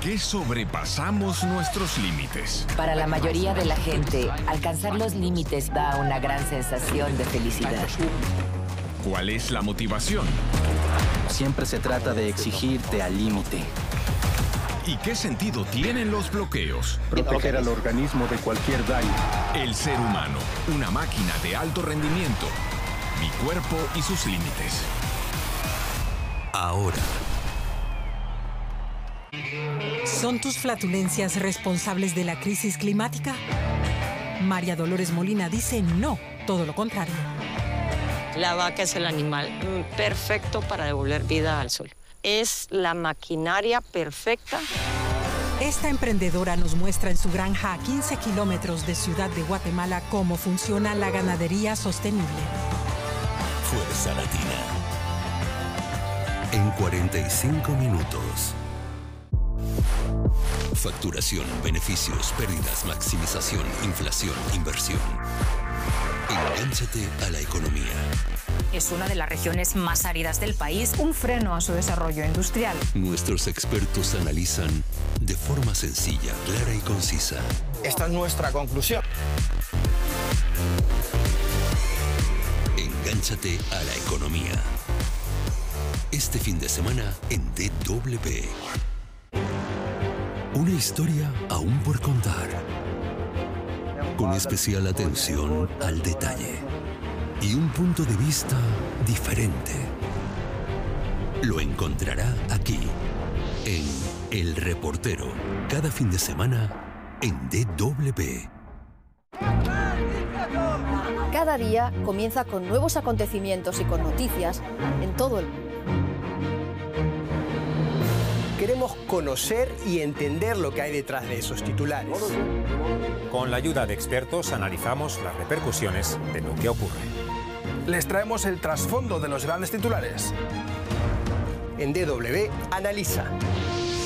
qué sobrepasamos nuestros límites? Para la mayoría de la gente, alcanzar los límites da una gran sensación de felicidad. ¿Cuál es la motivación? Siempre se trata de exigirte al límite. ¿Y qué sentido tienen los bloqueos? Proteger al organismo de cualquier daño. El ser humano, una máquina de alto rendimiento. Mi cuerpo y sus límites. Ahora. ¿Son tus flatulencias responsables de la crisis climática? María Dolores Molina dice no, todo lo contrario. La vaca es el animal perfecto para devolver vida al sol. Es la maquinaria perfecta. Esta emprendedora nos muestra en su granja a 15 kilómetros de Ciudad de Guatemala cómo funciona la ganadería sostenible. Fuerza Latina. En 45 minutos. Facturación, beneficios, pérdidas, maximización, inflación, inversión. Engánchate a la economía. Es una de las regiones más áridas del país. Un freno a su desarrollo industrial. Nuestros expertos analizan de forma sencilla, clara y concisa. Esta es nuestra conclusión. Engánchate a la economía. Este fin de semana en DW. Una historia aún por contar. Con especial atención al detalle. Y un punto de vista diferente. Lo encontrará aquí, en El Reportero, cada fin de semana en DW. Cada día comienza con nuevos acontecimientos y con noticias en todo el mundo. Queremos conocer y entender lo que hay detrás de esos titulares. Con la ayuda de expertos analizamos las repercusiones de lo que ocurre. Les traemos el trasfondo de los grandes titulares. En DW Analiza.